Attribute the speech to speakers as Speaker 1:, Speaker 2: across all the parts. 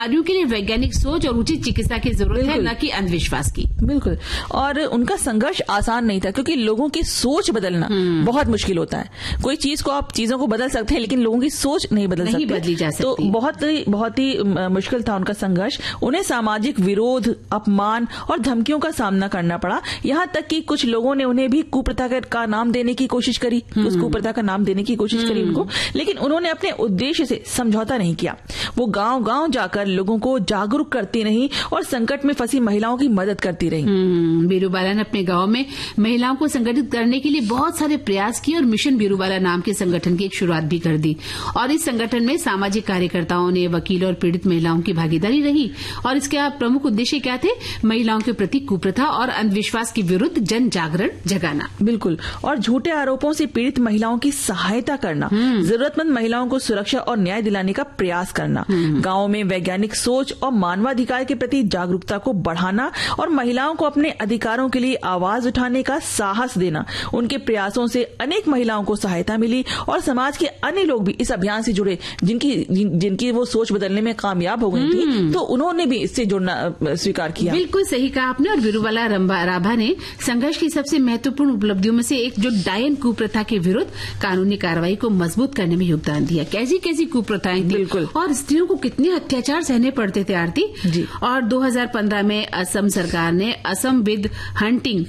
Speaker 1: बीमारियों के लिए वैज्ञानिक सोच और उचित चिकित्सा की जरूरत है, न कि अंधविश्वास की।
Speaker 2: बिल्कुल। और उनका संघर्ष आसान नहीं था, क्योंकि लोगों की सोच बदलना बहुत मुश्किल होता है। कोई चीज को आप चीजों को बदल सकते हैं, लेकिन लोगों की सोच नहीं बदली जा सकती। तो बहुत ही मुश्किल था उनका संघर्ष। उन्हें सामाजिक विरोध, अपमान और धमकियों का सामना करना पड़ा। यहाँ तक कि कुछ लोगों ने उन्हें भी कुप्रथा का नाम देने की कोशिश करी, उस कुप्रथा का नाम देने की कोशिश करी उनको, लेकिन उन्होंने अपने उद्देश्य से समझौता नहीं किया। वो गांव गांव जाकर लोगों को जागरूक करती रही और संकट में फंसी महिलाओं की मदद करती रही।
Speaker 1: बीरूबाला ने अपने गांव में महिलाओं को संगठित करने के लिए बहुत सारे प्रयास किए और मिशन बीरूबाला नाम के संगठन की एक शुरुआत भी कर दी। और इस संगठन में सामाजिक कार्यकर्ताओं ने, वकील और पीड़ित महिलाओं की भागीदारी रही। और इसके प्रमुख उद्देश्य क्या थे? महिलाओं के प्रति कुप्रथा और अंधविश्वास के विरुद्ध जन जागरण जगाना।
Speaker 2: बिल्कुल। और झूठे आरोपों से पीड़ित महिलाओं की सहायता करना, जरूरतमंद महिलाओं को सुरक्षा और न्याय दिलाने का प्रयास करना, गांव में वैज्ञानिक सोच और मानवाधिकार के प्रति जागरूकता को बढ़ाना और महिलाओं को अपने अधिकारों के लिए आवाज उठाने का साहस देना। उनके प्रयासों से अनेक महिलाओं को सहायता मिली और समाज के अन्य लोग भी इस अभियान से जुड़े, जिनकी वो सोच बदलने में कामयाब हो गई थी, तो उन्होंने भी इससे जुड़ना स्वीकार किया।
Speaker 1: बिल्कुल सही कहा आपने। और बीरूबाला राभा ने संघर्ष की सबसे महत्वपूर्ण उपलब्धियों में से एक, जो डायन कुप्रथा के विरुद्ध कानूनी कार्रवाई को मजबूत करने में योगदान दिया। कैसी कैसी कुप्रथाएं थी और स्त्रियों को कितने अत्याचार सहने पड़ते थे आरती जी। और 2015 में असम सरकार ने असम विद हंटिंग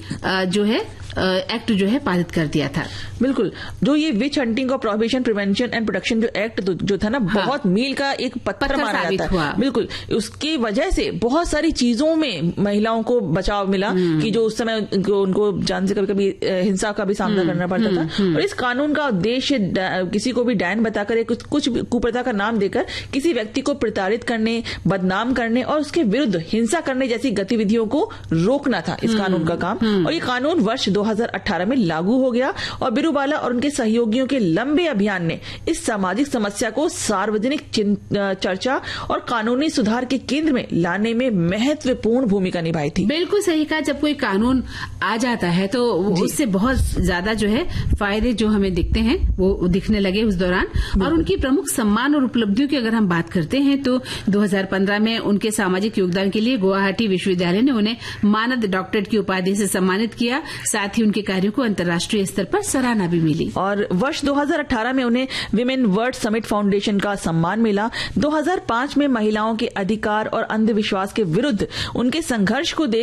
Speaker 1: एक्ट पारित कर दिया था।
Speaker 2: बिल्कुल। जो ये विच हंटिंग और प्रोहिबिशन, प्रिवेंशन एंड प्रोटेक्शन जो एक्ट जो था ना, बहुत मील का एक पत्थर माना जाता है। बिल्कुल। उसकी वजह से बहुत सारी चीजों में महिलाओं को बचाव मिला, कि जो उस समय उनको जान से कभी कभी हिंसा का भी सामना करना पड़ता था। और इस कानून का उद्देश्य किसी को भी डायन बताकर, कुछ कुप्रथा का नाम देकर किसी व्यक्ति को प्रताड़ित करने, बदनाम करने और उसके विरुद्ध हिंसा करने जैसी गतिविधियों को रोकना था इस कानून का काम। और ये कानून वर्ष 2018 में लागू हो गया और बीरूबाला और उनके सहयोगियों के लंबे अभियान ने इस सामाजिक समस्या को सार्वजनिक चर्चा और कानूनी सुधार के केंद्र में लाने में महत्वपूर्ण भूमिका निभाई थी।
Speaker 1: बिल्कुल सही कहा। जब कोई कानून आ जाता है तो उससे बहुत ज्यादा फायदे जो हमें दिखते हैं वो दिखने लगे उस दौरान। और उनकी प्रमुख सम्मान और उपलब्धियों की अगर हम बात करते हैं तो 2015 में उनके सामाजिक योगदान के लिए गुवाहाटी विश्वविद्यालय ने उन्हें मानद डॉक्टरेट की उपाधि से सम्मानित किया। साथ ही उनके कार्यों को अंतर्राष्ट्रीय स्तर पर सराहना भी मिली।
Speaker 2: और वर्ष 2018 में उन्हें विमेन वर्ल्ड समिट फाउंडेशन का सम्मान मिला। 2005 में महिलाओं के अधिकार और अंधविश्वास के विरुद्ध उनके संघर्ष को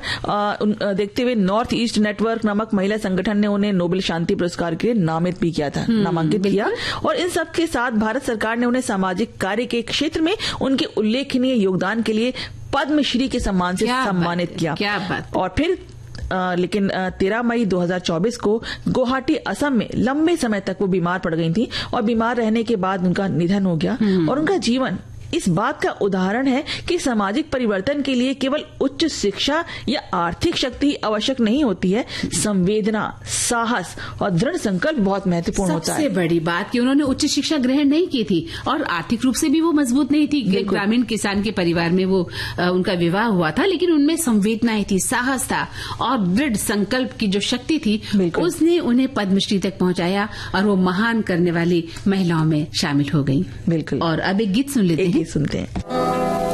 Speaker 2: देखते हुए नॉर्थ ईस्ट नेटवर्क नामक महिला संगठन ने उन्हें नोबेल शांति पुरस्कार के लिए नामांकित किया। और इन सब के साथ भारत सरकार ने उन्हें सामाजिक कार्य के क्षेत्र में उनके उल्लेखनीय योगदान के लिए पद्मश्री के सम्मान से सम्मानित किया।
Speaker 1: क्या बात।
Speaker 2: और फिर लेकिन 13 मई 2024 को गुवाहाटी, असम में लंबे समय तक वो बीमार पड़ गई थी और बीमार रहने के बाद उनका निधन हो गया। और उनका जीवन इस बात का उदाहरण है कि सामाजिक परिवर्तन के लिए केवल उच्च शिक्षा या आर्थिक शक्ति आवश्यक नहीं होती है, संवेदना, साहस और दृढ़ संकल्प बहुत महत्वपूर्ण होता है।
Speaker 1: सबसे बड़ी बात कि उन्होंने उच्च शिक्षा ग्रहण नहीं की थी और आर्थिक रूप से भी वो मजबूत नहीं थी। ग्रामीण किसान के परिवार में वो उनका विवाह हुआ था, लेकिन उनमें संवेदनाएं थी, साहस था और दृढ़ संकल्प की जो शक्ति थी, उसने उन्हें पद्मश्री तक पहुंचाया और वो महान करने वाली महिलाओं में शामिल हो गई।
Speaker 2: बिल्कुल।
Speaker 1: और अब एक गीत सुन लेते हैं।
Speaker 2: सुनते हैं।